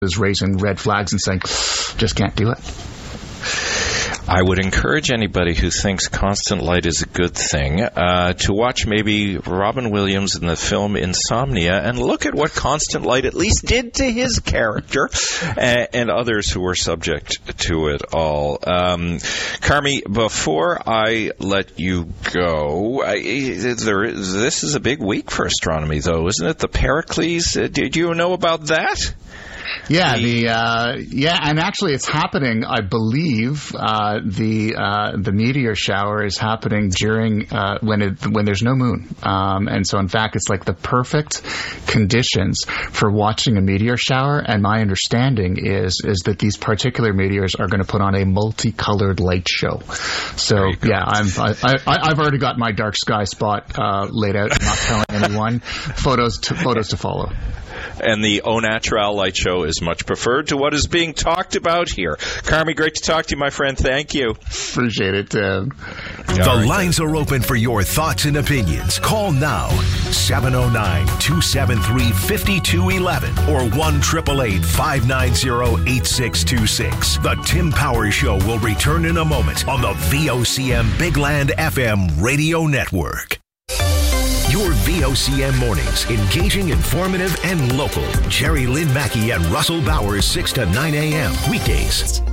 is raising red flags and saying, just can't do it. I would encourage anybody who thinks constant light is a good thing to watch maybe Robin Williams in the film Insomnia and look at what constant light at least did to his character and others who were subject to it all. Carmi, before I let you go, this is a big week for astronomy, though, isn't it? The Pericles, did you know about that? Yeah, and actually it's happening, I believe, the meteor shower is happening during when there's no moon. And so in fact it's like the perfect conditions for watching a meteor shower, and my understanding is that these particular meteors are going to put on a multicolored light show. So yeah, I've already got my dark sky spot laid out. I'm not telling anyone. Photos to follow. And the Au Naturel light show is much preferred to what is being talked about here. Carmi, great to talk to you, my friend. Thank you. Appreciate it, Tim. The lines are open for your thoughts and opinions. Call now, 709-273-5211 or 1-888-590-8626. The Tim Powers Show will return in a moment on the VOCM Big Land FM radio network. Your VOCM mornings, engaging, informative, and local. Jerry Lynn Mackey and Russell Bowers, 6 to 9 a.m. weekdays.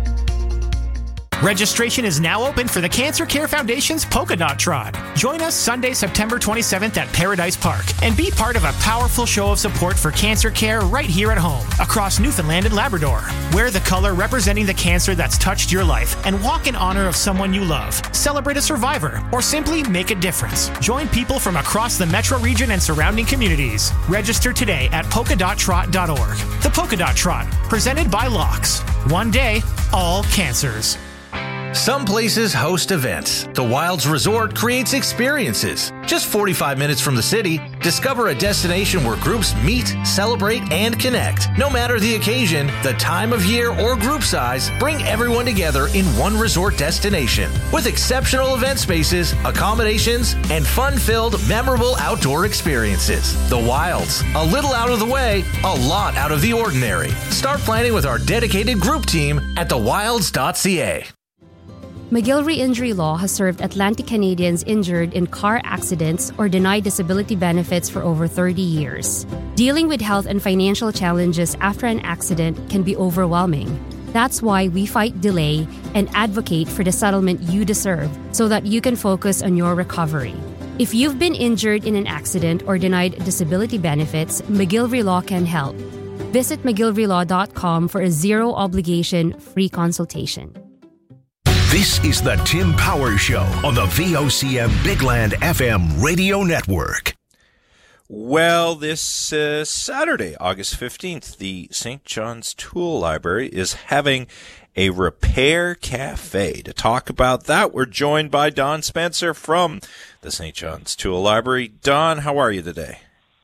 Registration is now open for the Cancer Care Foundation's Polka Dot Trot. Join us Sunday, September 27th at Paradise Park and be part of a powerful show of support for cancer care right here at home across Newfoundland and Labrador. Wear the color representing the cancer that's touched your life and walk in honor of someone you love. Celebrate a survivor or simply make a difference. Join people from across the metro region and surrounding communities. Register today at polkadottrot.org. The Polka Dot Trot, presented by Locks. One day, all cancers. Some places host events. The Wilds Resort creates experiences. Just 45 minutes from the city, discover a destination where groups meet, celebrate, and connect. No matter the occasion, the time of year, or group size, bring everyone together in one resort destination. With exceptional event spaces, accommodations, and fun-filled, memorable outdoor experiences. The Wilds. A little out of the way, a lot out of the ordinary. Start planning with our dedicated group team at thewilds.ca. McGillivray Injury Law has served Atlantic Canadians injured in car accidents or denied disability benefits for over 30 years. Dealing with health and financial challenges after an accident can be overwhelming. That's why we fight delay and advocate for the settlement you deserve so that you can focus on your recovery. If you've been injured in an accident or denied disability benefits, McGillivray Law can help. Visit McGillivraylAw.com for a zero-obligation free consultation. This is the Tim Powers Show on the VOCM Big Land FM radio network. Well, this Saturday, August 15th, the St. John's Tool Library is having a repair cafe. To talk about that, we're joined by Don Spencer from the St. John's Tool Library. Don, how are you today?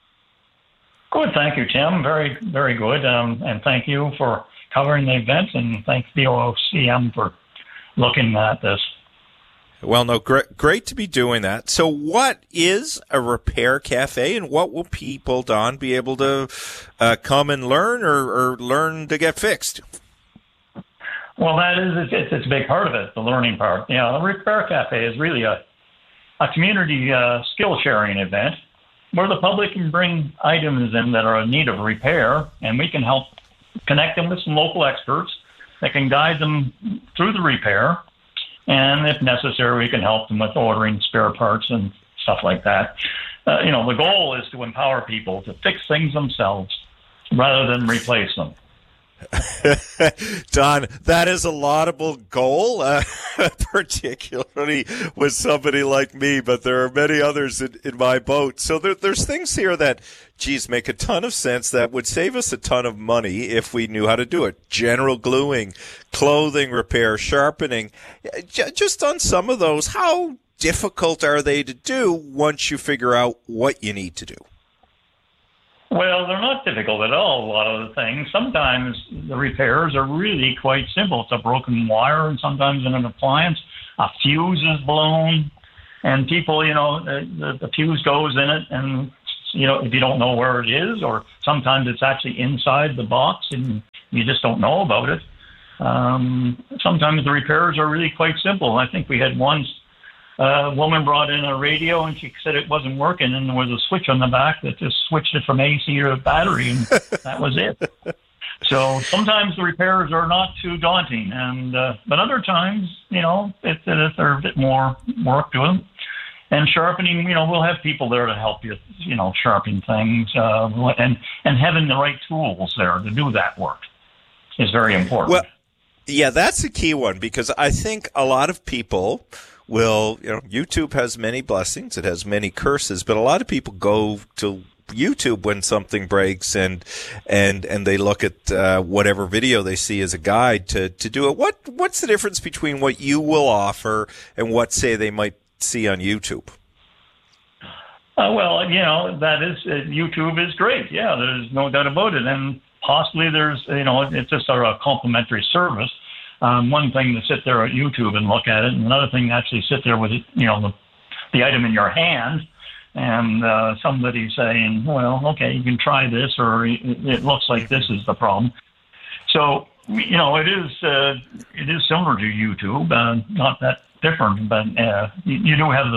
Good, thank you, Tim. Very, very good. And thank you for covering the event, and thanks VOCM for looking at this. Well, no, great to be doing that. So what is a repair cafe, and what will people, Don, be able to come and learn or learn to get fixed? Well, it's a big part of it, the learning part. You know, the repair cafe is really a community skill sharing event where the public can bring items in that are in need of repair, and we can help connect them with some local experts that can guide them through the repair, and if necessary, we can help them with ordering spare parts and stuff like that. The goal is to empower people to fix things themselves rather than replace them. Don, that is a laudable goal, particularly with somebody like me, but there are many others in my boat. So there's things here that, make a ton of sense that would save us a ton of money if we knew how to do it. General gluing, clothing repair, sharpening. Just on some of those, how difficult are they to do once you figure out what you need to do? Well, they're not difficult at all, a lot of the things. Sometimes the repairs are really quite simple. It's a broken wire, and sometimes in an appliance, a fuse is blown, and people, the fuse goes in it, and if you don't know where it is, or sometimes it's actually inside the box and you just don't know about it. Sometimes the repairs are really quite simple. I think we had once a woman brought in a radio and she said it wasn't working, and there was a switch on the back that just switched it from AC to battery, and that was it. So sometimes the repairs are not too daunting, and but other times, if they're a bit more work to them. And sharpening, we'll have people there to help you, sharpen things, and having the right tools there to do that work is very important. Well, yeah, that's a key one, because I think a lot of people will, YouTube has many blessings, it has many curses, but a lot of people go to YouTube when something breaks and they look at whatever video they see as a guide to do it. What's the difference between what you will offer and what, say, they might see on YouTube? Well, that is, YouTube is great. Yeah, there's no doubt about it. And possibly there's, it's just sort of a complimentary service. One thing to sit there at YouTube and look at it, and another thing to actually sit there with it, the item in your hand, and somebody saying, well, okay, you can try this, or it looks like this is the problem. So, it is similar to YouTube, not that different, but you do have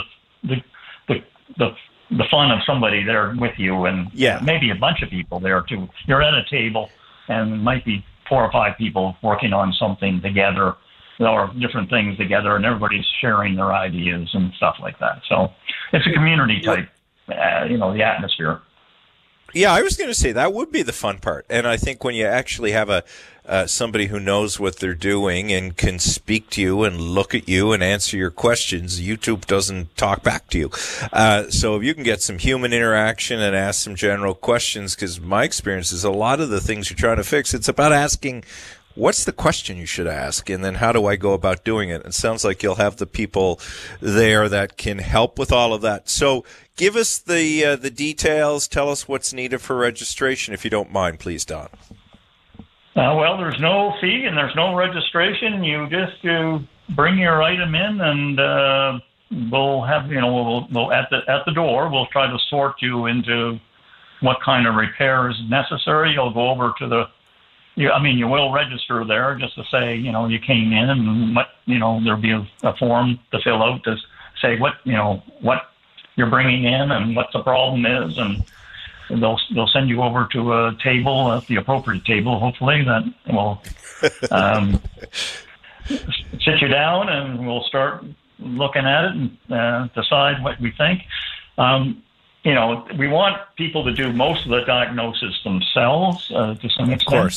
the fun of somebody there with you, and maybe a bunch of people there too. You're at a table, and it might be 4 or 5 people working on something together, or different things together, and everybody's sharing their ideas and stuff like that. So it's a community type, the atmosphere. Yeah, I was going to say that would be the fun part. And I think when you actually have somebody who knows what they're doing and can speak to you and look at you and answer your questions, YouTube doesn't talk back to you. So if you can get some human interaction and ask some general questions, because my experience is a lot of the things you're trying to fix, it's about asking, what's the question you should ask, and then how do I go about doing it? It sounds like you'll have the people there that can help with all of that. So give us the details. Tell us what's needed for registration, if you don't mind, please, Don. Well, there's no fee and there's no registration. You just bring your item in, and we'll have, we'll at the door, we'll try to sort you into what kind of repair is necessary. You'll go over to you will register there just to say, you came in, and what, there'll be a form to fill out to say what you're bringing in and what the problem is, and they'll send you over to a table, the appropriate table, hopefully, that will sit you down, and we'll start looking at it and decide what we think. We want people to do most of the diagnosis themselves to some extent,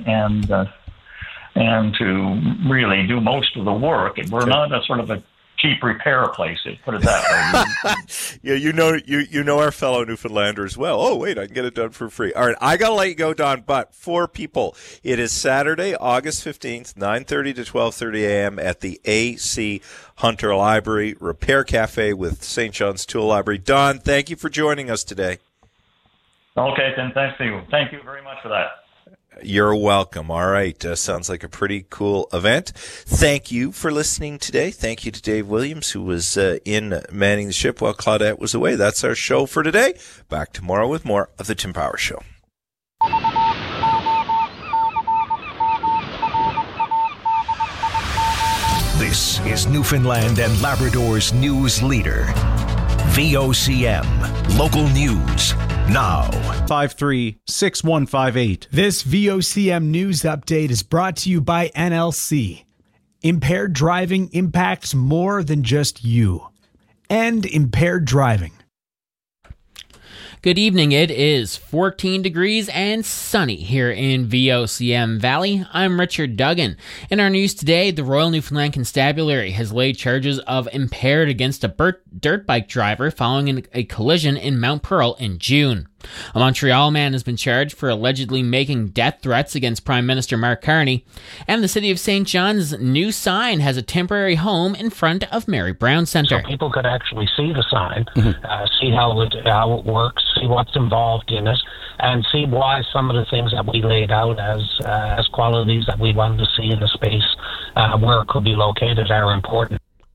and to really do most of the work. We're not a sort of a cheap repair place, put it that way. Yeah, you know our fellow Newfoundlanders well. Oh, wait, I can get it done for free. All right, I got to let you go, Don, but for people, it is Saturday, August 15th, 9:30 to 12:30 a.m. at the A.C. Hunter Library Repair Cafe with St. John's Tool Library. Don, thank you for joining us today. Okay, then, thanks to you. Thank you very much for that. You're welcome. All right. Sounds like a pretty cool event. Thank you for listening today. Thank you to Dave Williams, who was in manning the ship while Claudette was away. That's our show for today. Back tomorrow with more of the Tim Powers Show. This is Newfoundland and Labrador's news leader. VOCM. Local news. Now. 536158. This VOCM news update is brought to you by NLC. Impaired driving impacts more than just you. End impaired driving. Good evening. It is 14 degrees and sunny here in VOCM Valley. I'm Richard Duggan. In our news today, the Royal Newfoundland Constabulary has laid charges of impaired against a dirt bike driver following a collision in Mount Pearl in June. A Montreal man has been charged for allegedly making death threats against Prime Minister Mark Carney, and the City of St. John's new sign has a temporary home in front of Mary Brown Centre. So people could actually see the sign, see how it works, see what's involved in it, and see why some of the things that we laid out as qualities that we wanted to see in the space where it could be located are important.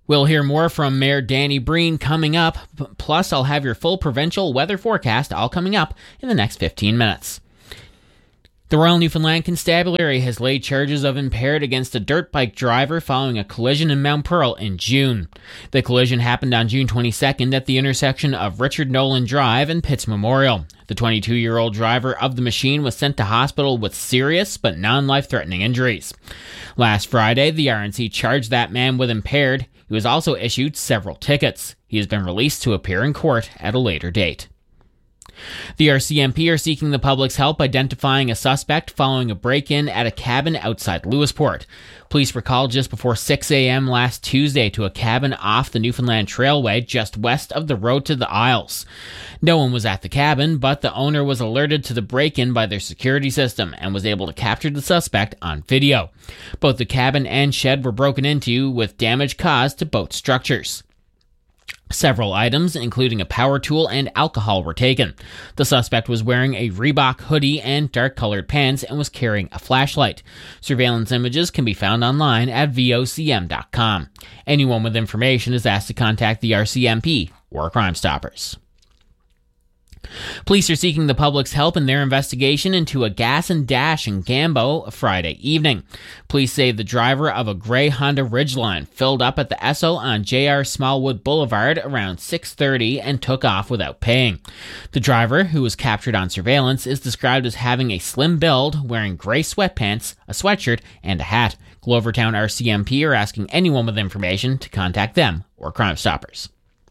We'll hear more from Mayor Danny Breen coming up, plus I'll have your full provincial weather forecast all coming up in the next 15 minutes. The Royal Newfoundland Constabulary has laid charges of impaired against a dirt bike driver following a collision in Mount Pearl in June. The collision happened on June 22nd at the intersection of Richard Nolan Drive and Pitts Memorial. The 22-year-old driver of the machine was sent to hospital with serious but non-life-threatening injuries. Last Friday, the RNC charged that man with impaired. He was also issued several tickets. He has been released to appear in court at a later date. The RCMP are seeking the public's help identifying a suspect following a break-in at a cabin outside Lewisport. Police were called just before 6 a.m. last Tuesday to a cabin off the Newfoundland Trailway just west of the road to the Isles. No one was at the cabin, but the owner was alerted to the break-in by their security system and was able to capture the suspect on video. Both the cabin and shed were broken into, with damage caused to both structures. Several items, including a power tool and alcohol, were taken. The suspect was wearing a Reebok hoodie and dark-colored pants and was carrying a flashlight. Surveillance images can be found online at vocm.com. Anyone with information is asked to contact the RCMP or Crime Stoppers. Police are seeking the public's help in their investigation into a gas and dash in Gambo Friday evening. Police say the driver of a gray Honda Ridgeline filled up at the Esso on J.R. Smallwood Boulevard around 6:30 and took off without paying. The driver, who was captured on surveillance, is described as having a slim build, wearing gray sweatpants, a sweatshirt, and a hat. Glovertown RCMP are asking anyone with information to contact them or Crime Stoppers.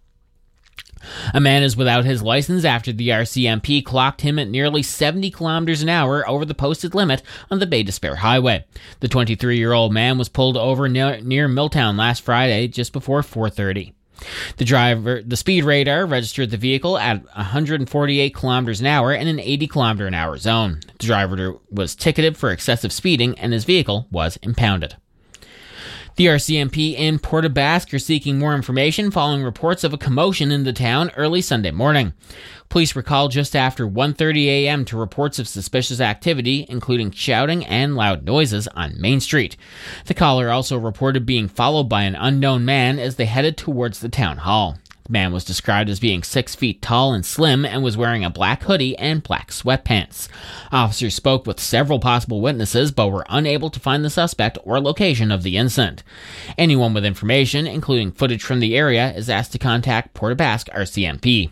A man is without his license after the RCMP clocked him at nearly 70 kilometers an hour over the posted limit on the Bay d'Espoir Highway. The 23-year-old man was pulled over near Milltown last Friday just before 4:30. The speed radar registered the vehicle at 148 kilometers an hour in an 80 kilometer an hour zone. The driver was ticketed for excessive speeding and his vehicle was impounded. The RCMP in Port-aux-Basques are seeking more information following reports of a commotion in the town early Sunday morning. Police were called just after 1:30 a.m. to reports of suspicious activity, including shouting and loud noises on Main Street. The caller also reported being followed by an unknown man as they headed towards the town hall. The man was described as being 6 feet tall and slim and was wearing a black hoodie and black sweatpants. Officers spoke with several possible witnesses but were unable to find the suspect or location of the incident. Anyone with information, including footage from the area, is asked to contact Port-aux-Basques RCMP.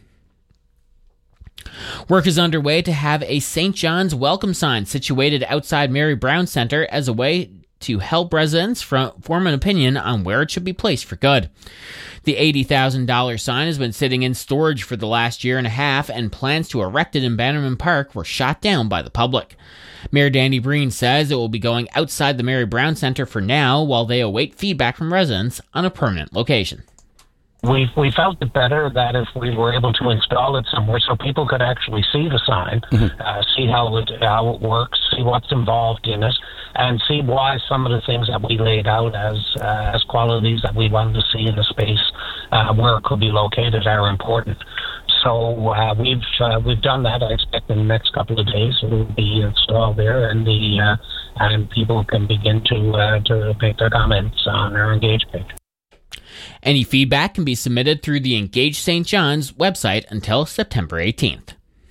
Work is underway to have a St. John's welcome sign situated outside Mary Brown Centre as a way to help residents form an opinion on where it should be placed for good. The $80,000 sign has been sitting in storage for the last year and a half, and plans to erect it in Bannerman Park were shot down by the public. Mayor Danny Breen says it will be going outside the Mary Brown Centre for now while they await feedback from residents on a permanent location. We felt it better that if we were able to install it somewhere so people could actually see the sign, see how it works, see what's involved in it, and see why some of the things that we laid out as qualities that we wanted to see in the space where it could be located are important. So we've done that. I expect in the next couple of days it will be installed there, and people can begin to make their comments on our Engage page. Any feedback can be submitted through the Engage St. John's website until September 18th.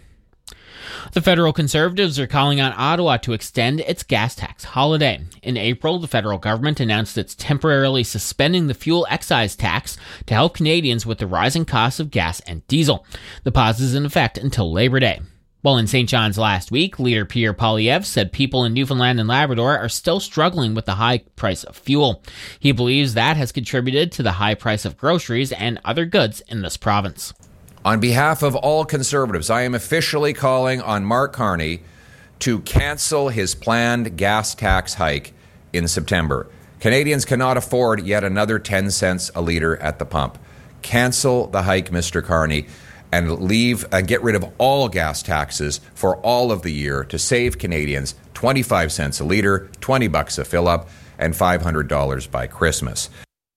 The federal Conservatives are calling on Ottawa to extend its gas tax holiday. In April, the federal government announced it's temporarily suspending the fuel excise tax to help Canadians with the rising costs of gas and diesel. The pause is in effect until Labor Day. While in St. John's last week, Leader Pierre Poilievre said people in Newfoundland and Labrador are still struggling with the high price of fuel. He believes that has contributed to the high price of groceries and other goods in this province. On behalf of all Conservatives, I am officially calling on Mark Carney to cancel his planned gas tax hike in September. Canadians cannot afford yet another 10 cents a litre at the pump. Cancel the hike, Mr. Carney, and get rid of all gas taxes for all of the year to save Canadians 25 cents a litre, $20 a fill-up, and $500 by Christmas.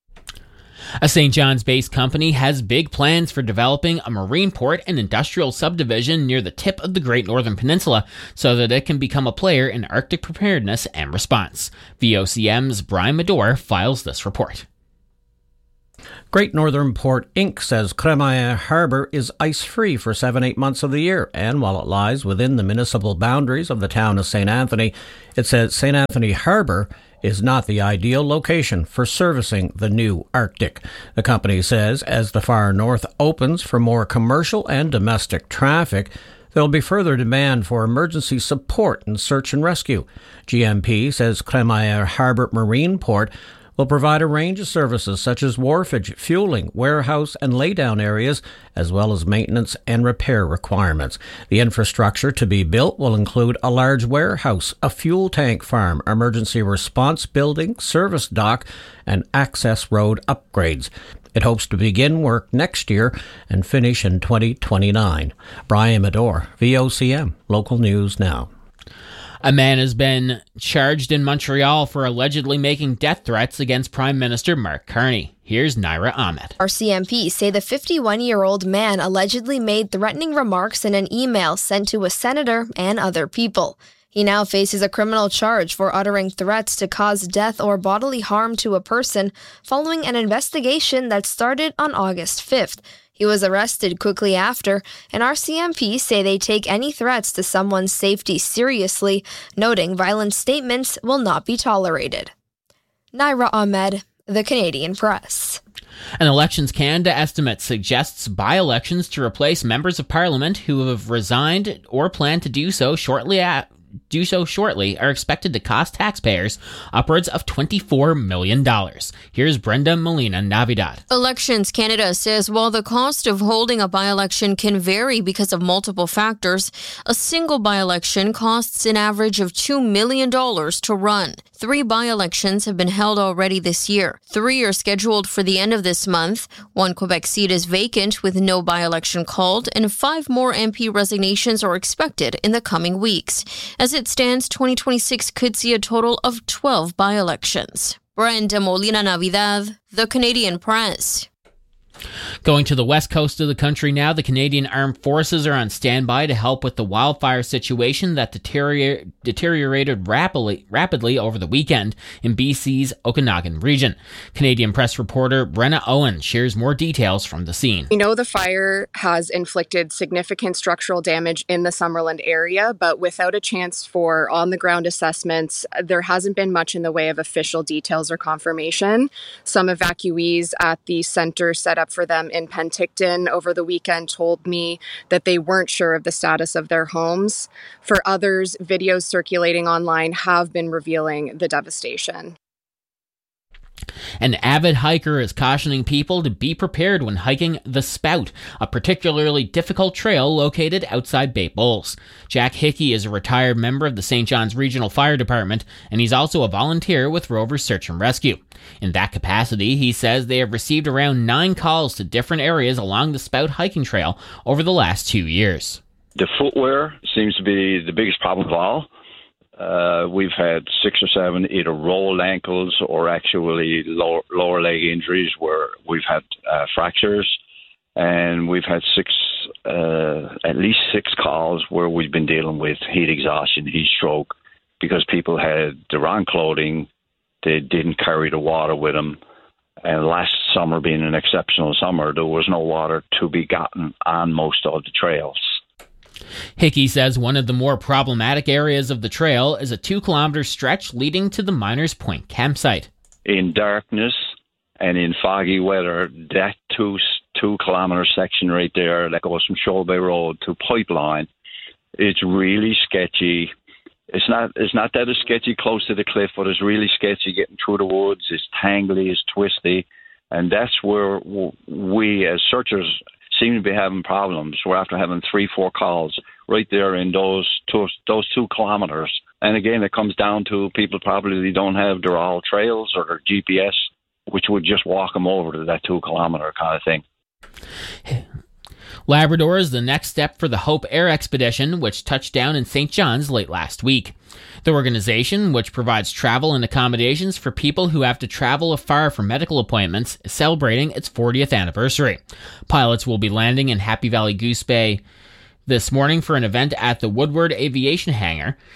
A St. John's-based company has big plans for developing a marine port and industrial subdivision near the tip of the Great Northern Peninsula so that it can become a player in Arctic preparedness and response. VOCM's Brian Medore files this report. Great Northern Port Inc. says Cremaia Harbour is ice-free for 7-8 months of the year, and while it lies within the municipal boundaries of the town of St. Anthony, it says St. Anthony Harbour is not the ideal location for servicing the new Arctic. The company says as the far north opens for more commercial and domestic traffic, there will be further demand for emergency support and search and rescue. GMP says Cremaia Harbour Marine Port will provide a range of services such as wharfage, fueling, warehouse and laydown areas, as well as maintenance and repair requirements. The infrastructure to be built will include a large warehouse, a fuel tank farm, emergency response building, service dock, and access road upgrades. It hopes to begin work next year and finish in 2029. Brian Medore, VOCM, Local News Now. A man has been charged in Montreal for allegedly making death threats against Prime Minister Mark Carney. Here's Naira Ahmed. RCMP say the 51-year-old man allegedly made threatening remarks in an email sent to a senator and other people. He now faces a criminal charge for uttering threats to cause death or bodily harm to a person following an investigation that started on August 5th. He was arrested quickly after, and RCMP say they take any threats to someone's safety seriously, noting violent statements will not be tolerated. Naira Ahmed, The Canadian Press. An Elections Canada estimate suggests by-elections to replace members of Parliament who have resigned or plan to do so shortly are expected to cost taxpayers upwards of $24 million. Here's Brenda Molina Navidad. Elections Canada says while the cost of holding a by-election can vary because of multiple factors, a single by-election costs an average of $2 million to run. 3 by-elections have been held already this year. 3 are scheduled for the end of this month. 1 Quebec seat is vacant with no by-election called, and 5 more MP resignations are expected in the coming weeks. As it stands, 2026 could see a total of 12 by-elections. Brenda Molina Navidad, The Canadian Press. Going to the west coast of the country now, the Canadian Armed Forces are on standby to help with the wildfire situation that deteriorated rapidly over the weekend in BC's Okanagan region. Canadian Press reporter Brenna Owen shares more details from the scene. We know the fire has inflicted significant structural damage in the Summerland area, but without a chance for on-the-ground assessments, there hasn't been much in the way of official details or confirmation. Some evacuees at the center set up for them in Penticton over the weekend told me that they weren't sure of the status of their homes. For others, videos circulating online have been revealing the devastation. An avid hiker is cautioning people to be prepared when hiking the Spout, a particularly difficult trail located outside Bay Bulls. Jack Hickey is a retired member of the St. John's Regional Fire Department, and he's also a volunteer with Rover Search and Rescue. In that capacity, he says they have received around 9 calls to different areas along the Spout hiking trail over the last 2 years. The footwear seems to be the biggest problem of all. We've had 6 or 7 either rolled ankles or actually lower leg injuries where we've had fractures, and we've had at least 6 calls where we've been dealing with heat exhaustion, heat stroke, because people had the wrong clothing, they didn't carry the water with them, and last summer being an exceptional summer, there was no water to be gotten on most of the trails. Hickey says one of the more problematic areas of the trail is a 2-kilometer stretch leading to the Miners Point campsite. In darkness and in foggy weather, that 2-kilometer section right there that goes from Shoal Bay Road to Pipeline, it's really sketchy. It's not that it's sketchy close to the cliff, but it's really sketchy getting through the woods. It's tangly, it's twisty, and that's where we as searchers seem to be having problems. We're after having 3-4 calls right there in those 2 kilometers. And again, it comes down to people probably don't have their all trails or their GPS, which would just walk them over to that 2-kilometer kind of thing. Labrador is the next step for the Hope Air Expedition, which touched down in St. John's late last week. The organization, which provides travel and accommodations for people who have to travel afar for medical appointments, is celebrating its 40th anniversary. Pilots will be landing in Happy Valley Goose Bay this morning for an event at the Woodward Aviation Hangar.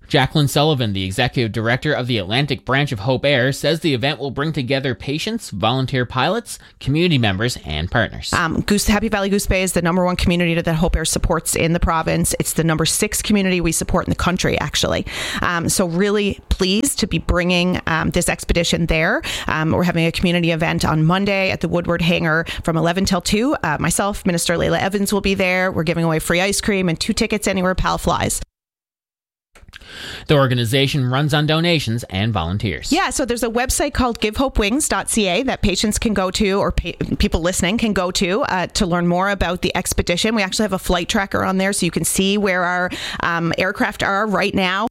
Jacqueline Sullivan, the executive director of the Atlantic branch of Hope Air, says the event will bring together patients, volunteer pilots, community members, and partners. Happy Valley Goose Bay is the number one community that Hope Air supports in the province. It's the number 6 community we support in the country, actually. So really pleased to be bringing this expedition there. We're having a community event on Monday at the Woodward Hangar from 11 till 2. Myself, Minister Layla Evans will be there. We're giving away free ice cream and 2 tickets anywhere PAL flies. The organization runs on donations and volunteers. Yeah, so there's a website called givehopewings.ca that patients can go to, or people listening can go to learn more about the expedition. We actually have a flight tracker on there so you can see where our aircraft are right now.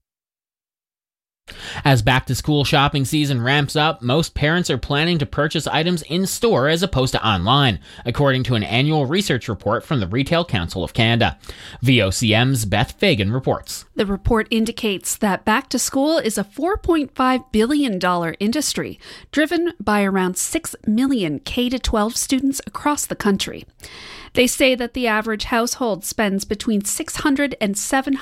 As back-to-school shopping season ramps up, most parents are planning to purchase items in-store as opposed to online, according to an annual research report from the Retail Council of Canada. VOCM's Beth Fagan reports. The report indicates that back-to-school is a $4.5 billion industry, driven by around 6 million K-12 students across the country. They say that the average household spends between $600 and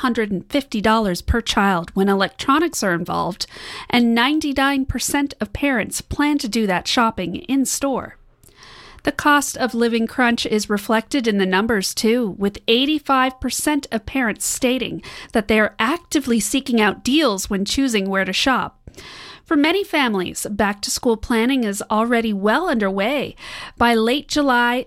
$750 per child when electronics are involved, and 99% of parents plan to do that shopping in store. The cost of living crunch is reflected in the numbers too, with 85% of parents stating that they are actively seeking out deals when choosing where to shop. For many families, back-to-school planning is already well underway. By late July,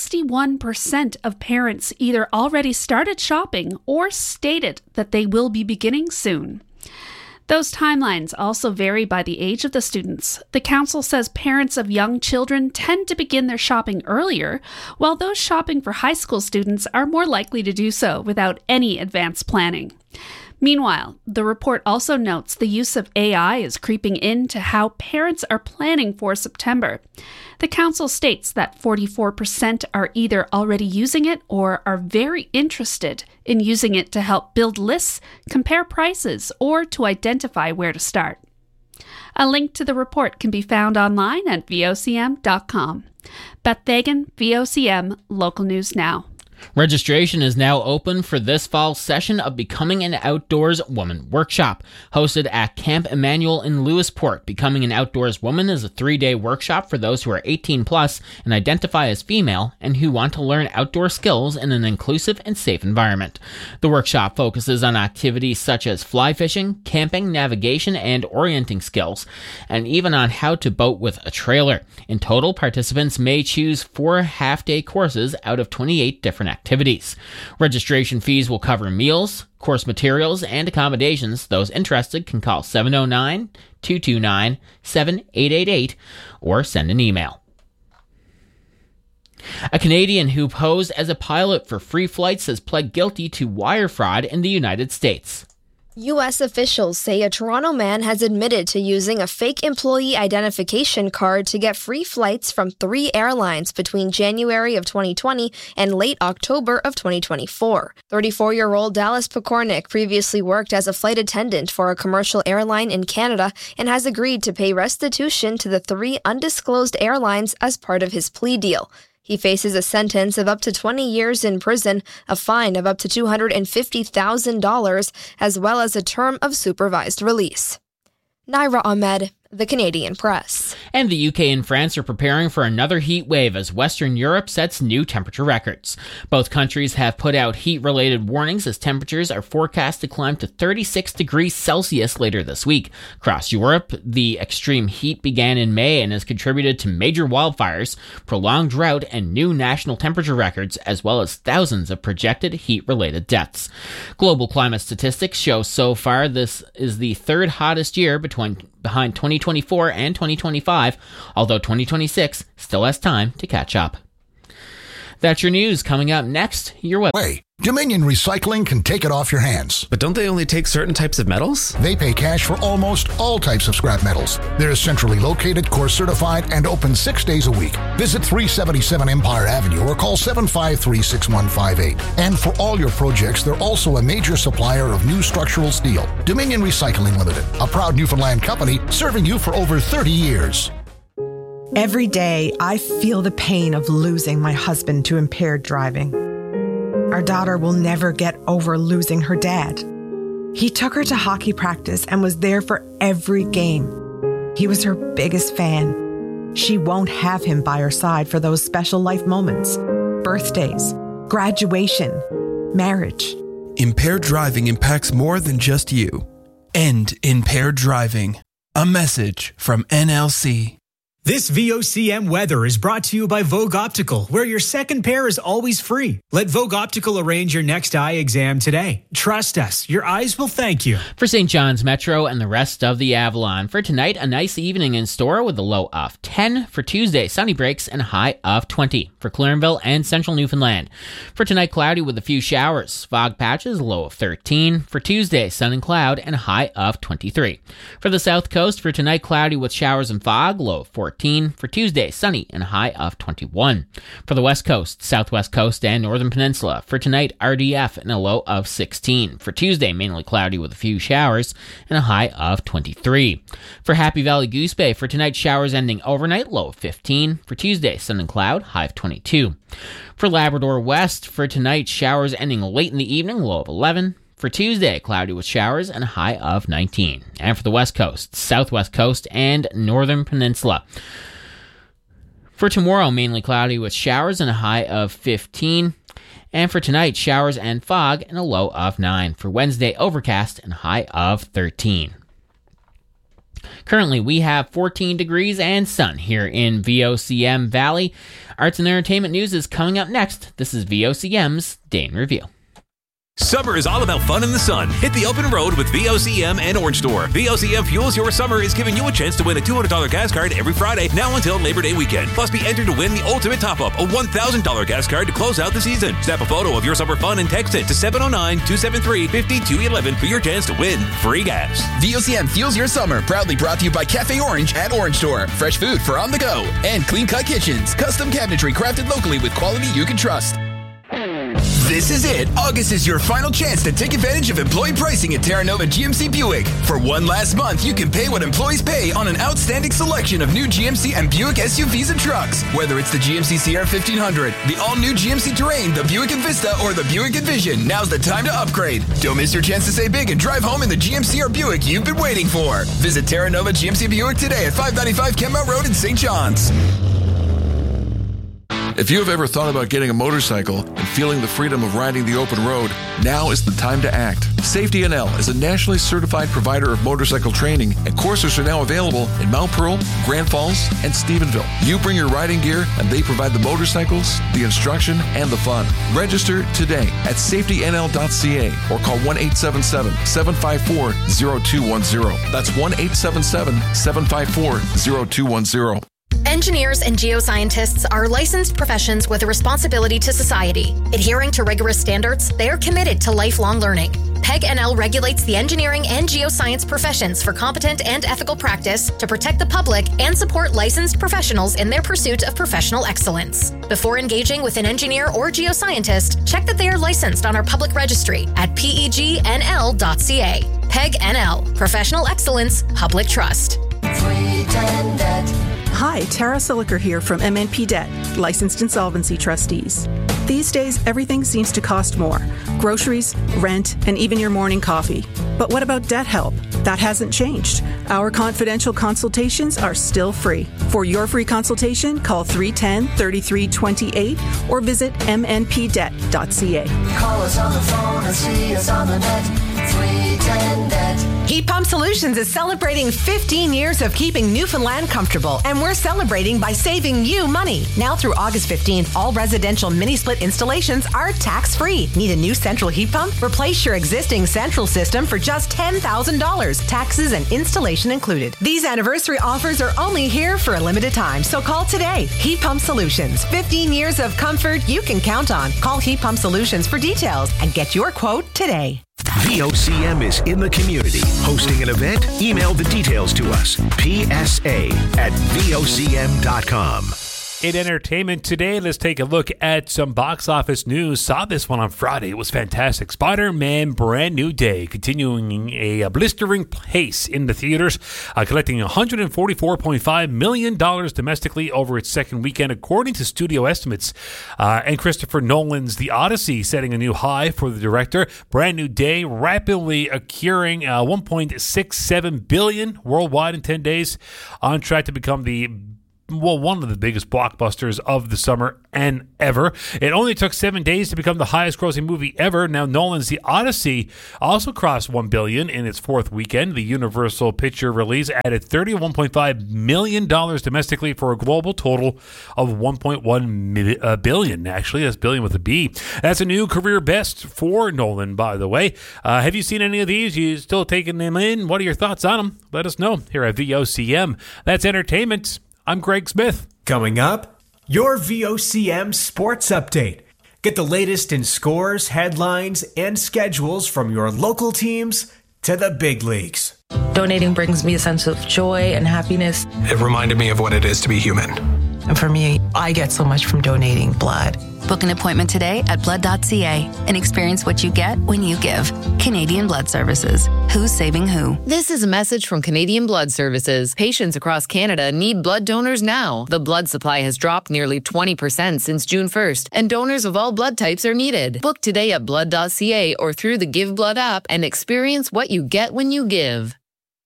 61% of parents either already started shopping or stated that they will be beginning soon. Those timelines also vary by the age of the students. The council says parents of young children tend to begin their shopping earlier, while those shopping for high school students are more likely to do so without any advanced planning. Meanwhile, the report also notes the use of AI is creeping into how parents are planning for September. The council states that 44% are either already using it or are very interested in using it to help build lists, compare prices, or to identify where to start. A link to the report can be found online at vocm.com. Beth Fagan, VOCM, Local News Now. Registration is now open for this fall's session of Becoming an Outdoors Woman workshop, hosted at Camp Emmanuel in Lewisport. Becoming an Outdoors Woman is a 3-day workshop for those who are 18 plus and identify as female and who want to learn outdoor skills in an inclusive and safe environment. The workshop focuses on activities such as fly fishing, camping, navigation, and orienting skills, and even on how to boat with a trailer. In total, participants may choose 4 half-day courses out of 28 different activities. Registration fees will cover meals, course materials, and accommodations. Those interested can call 709-229-7888 or send an email. A Canadian who posed as a pilot for free flights has pled guilty to wire fraud in the United States. U.S. officials say a Toronto man has admitted to using a fake employee identification card to get free flights from 3 airlines between January of 2020 and late October of 2024. 34-year-old Dallas Pekornik previously worked as a flight attendant for a commercial airline in Canada and has agreed to pay restitution to the 3 undisclosed airlines as part of his plea deal. He faces a sentence of up to 20 years in prison, a fine of up to $250,000, as well as a term of supervised release. Naira Ahmed, The Canadian Press. And the UK and France are preparing for another heat wave as Western Europe sets new temperature records. Both countries have put out heat-related warnings as temperatures are forecast to climb to 36 degrees Celsius later this week. Across Europe, the extreme heat began in May and has contributed to major wildfires, prolonged drought, and new national temperature records, as well as thousands of projected heat-related deaths. Global climate statistics show so far this is the 3rd hottest year behind 2024 and 2025, although 2026 still has time to catch up. That's your news. Coming up next, your web. Wait, Dominion Recycling can take it off your hands. But don't they only take certain types of metals? They pay cash for almost all types of scrap metals. They're centrally located, course certified, and open 6 days a week. Visit 377 Empire Avenue or call 753-6158. And for all your projects, they're also a major supplier of new structural steel. Dominion Recycling Limited, a proud Newfoundland company serving you for over 30 years. Every day, I feel the pain of losing my husband to impaired driving. Our daughter will never get over losing her dad. He took her to hockey practice and was there for every game. He was her biggest fan. She won't have him by her side for those special life moments. Birthdays, graduation, marriage. Impaired driving impacts more than just you. End impaired driving. A message from NLC. This VOCM weather is brought to you by Vogue Optical, where your second pair is always free. Let Vogue Optical arrange your next eye exam today. Trust us, your eyes will thank you. For St. John's Metro and the rest of the Avalon, for tonight, a nice evening in store with a low of 10. For Tuesday, sunny breaks and a high of 20. For Clarenville and Central Newfoundland. For tonight, cloudy with a few showers. Fog patches, a low of 13. For Tuesday, sun and cloud and a high of 23. For the South Coast, for tonight, cloudy with showers and fog, low of 14. For Tuesday, sunny and a high of 21. For the West Coast, Southwest Coast, and Northern Peninsula, for tonight, RDF and a low of 16. For Tuesday, mainly cloudy with a few showers and a high of 23. For Happy Valley Goose Bay, for tonight, showers ending overnight, low of 15. For Tuesday, sun and cloud, high of 22. For Labrador West, for tonight, showers ending late in the evening, low of 11. For Tuesday, cloudy with showers and a high of 19. And for the West Coast, Southwest Coast, and Northern Peninsula. For tomorrow, mainly cloudy with showers and a high of 15. And for tonight, showers and fog and a low of 9. For Wednesday, overcast and a high of 13. Currently, we have 14 degrees and sun here in VOCM Valley. Arts and entertainment news is coming up next. This is VOCM's Day in Review. Summer is all about fun in the sun. Hit the open road with VOCM and Orange Store. VOCM Fuels Your Summer is giving you a chance to win a $200 gas card every Friday, now until Labor Day weekend. Plus, be entered to win the Ultimate Top-Up, a $1,000 gas card to close out the season. Snap a photo of your summer fun and text it to 709-273-5211 for your chance to win free gas. VOCM Fuels Your Summer, proudly brought to you by Cafe Orange at Orange Store. Fresh food for on the go. And Clean Cut Kitchens, custom cabinetry crafted locally with quality you can trust. This is it. August is your final chance to take advantage of employee pricing at Terra Nova GMC Buick. For one last month, you can pay what employees pay on an outstanding selection of new GMC and Buick SUVs and trucks. Whether it's the GMC Sierra 1500, the all-new GMC Terrain, the Buick Envista, or the Buick Envision, now's the time to upgrade. Don't miss your chance to save big and drive home in the GMC or Buick you've been waiting for. Visit Terra Nova GMC Buick today at 595 Kenmount Road in St. John's. If you have ever thought about getting a motorcycle and feeling the freedom of riding the open road, now is the time to act. Safety NL is a nationally certified provider of motorcycle training, and courses are now available in Mount Pearl, Grand Falls, and Stephenville. You bring your riding gear, and they provide the motorcycles, the instruction, and the fun. Register today at safetynl.ca or call 1-877-754-0210. That's 1-877-754-0210. Engineers and geoscientists are licensed professions with a responsibility to society. Adhering to rigorous standards, they are committed to lifelong learning. PEG NL regulates the engineering and geoscience professions for competent and ethical practice to protect the public and support licensed professionals in their pursuit of professional excellence. Before engaging with an engineer or geoscientist, check that they are licensed on our public registry at pegnl.ca. PEG NL, Professional Excellence, Public Trust. Hi, Tara Siliker here from MNP Debt, licensed insolvency trustees. These days, everything seems to cost more. Groceries, rent, and even your morning coffee. But what about debt help? That hasn't changed. Our confidential consultations are still free. For your free consultation, call 310-3328 or visit mnpdebt.ca. Call us on the phone or see us on the net. 310-DEBT. Heat Pump Solutions is celebrating 15 years of keeping Newfoundland comfortable, and we're celebrating by saving you money. Now through August 15th, all residential mini-split installations are tax-free. Need a new central heat pump? Replace your existing central system for just $10,000, taxes and installation included. These anniversary offers are only here for a limited time, so call today. Heat Pump Solutions, 15 years of comfort you can count on. Call Heat Pump Solutions for details and get your quote today. VOCM is in the community. Hosting an event? Email the details to us. PSA@VOCM.com. In entertainment today, let's take a look at some box office news. Saw this one on Friday. It was fantastic. Spider-Man Brand New Day continuing a blistering pace in the theaters, collecting $144.5 million domestically over its second weekend, according to studio estimates. And Christopher Nolan's The Odyssey setting a new high for the director. Brand New Day rapidly accruing $1.67 billion worldwide in 10 days, on track to become one of the biggest blockbusters of the summer and ever. It only took 7 days to become the highest grossing movie ever. Now, Nolan's The Odyssey also crossed $1 billion in its fourth weekend. The Universal Picture release added $31.5 million domestically for a global total of $1.1 billion. Actually, that's billion with a B. That's a new career best for Nolan, by the way. Have you seen any of these? You still taking them in? What are your thoughts on them? Let us know here at VOCM. That's entertainment. I'm Greg Smith. Coming up, your VOCM Sports Update. Get the latest in scores, headlines, and schedules from your local teams to the big leagues. Donating brings me a sense of joy and happiness. It reminded me of what it is to be human. And for me, I get so much from donating blood. Book an appointment today at blood.ca and experience what you get when you give. Canadian Blood Services. Who's saving who? This is a message from Canadian Blood Services. Patients across Canada need blood donors now. The blood supply has dropped nearly 20% since June 1st, and donors of all blood types are needed. Book today at blood.ca or through the Give Blood app and experience what you get when you give.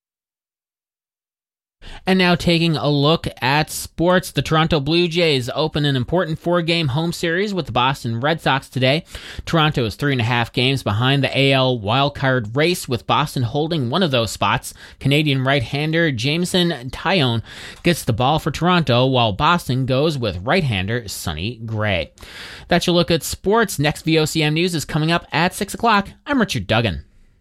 And now taking a look at sports, the Toronto Blue Jays open an important 4-game home series with the Boston Red Sox today. Toronto is 3.5 games behind the AL wildcard race, with Boston holding one of those spots. Canadian right-hander Jameson Taillon gets the ball for Toronto, while Boston goes with right-hander Sonny Gray. That's your look at sports. Next VOCM News is coming up at 6 o'clock. I'm Richard Duggan.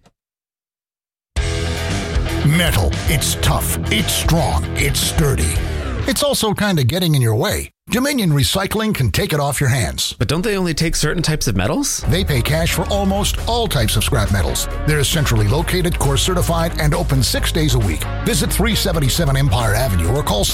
Metal. It's tough. It's strong. It's sturdy. It's also kind of getting in your way. Dominion Recycling can take it off your hands. But don't they only take certain types of metals? They pay cash for almost all types of scrap metals. They're centrally located, course certified, and open 6 days a week. Visit 377 Empire Avenue or call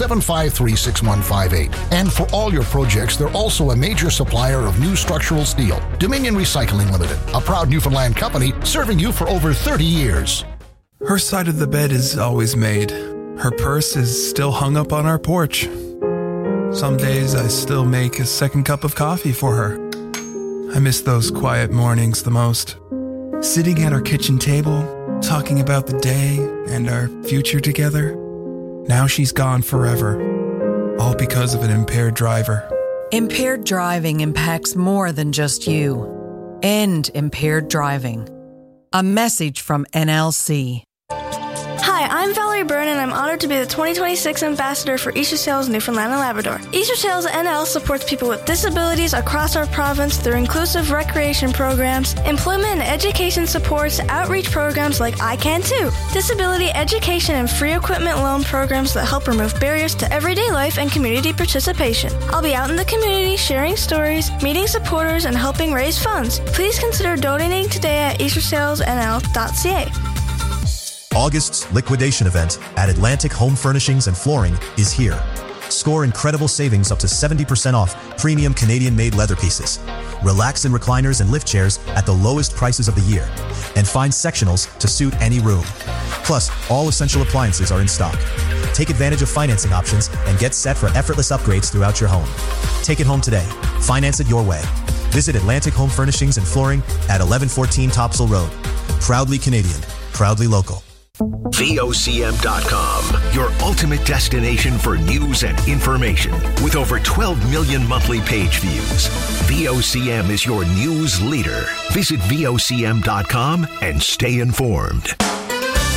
753-6158. And for all your projects, they're also a major supplier of new structural steel. Dominion Recycling Limited, a proud Newfoundland company serving you for over 30 years. Her side of the bed is always made. Her purse is still hung up on our porch. Some days I still make a second cup of coffee for her. I miss those quiet mornings the most. Sitting at our kitchen table, talking about the day and our future together. Now she's gone forever, all because of an impaired driver. Impaired driving impacts more than just you. End impaired driving. A message from NLC. Hi, I'm Valerie Byrne, and I'm honored to be the 2026 Ambassador for Easter Sales Newfoundland and Labrador. Easter Sales NL supports people with disabilities across our province through inclusive recreation programs, employment and education supports, outreach programs like I Can Too, disability education and free equipment loan programs that help remove barriers to everyday life and community participation. I'll be out in the community sharing stories, meeting supporters, and helping raise funds. Please consider donating today at eastersalesnl.ca. August's liquidation event at Atlantic Home Furnishings and Flooring is here. Score incredible savings up to 70% off premium Canadian-made leather pieces. Relax in recliners and lift chairs at the lowest prices of the year. And find sectionals to suit any room. Plus, all essential appliances are in stock. Take advantage of financing options and get set for effortless upgrades throughout your home. Take it home today. Finance it your way. Visit Atlantic Home Furnishings and Flooring at 1114 Topsail Road. Proudly Canadian. Proudly local. VOCM.com, your ultimate destination for news and information. With over 12 million monthly page views, VOCM is your news leader. Visit VOCM.com and stay informed.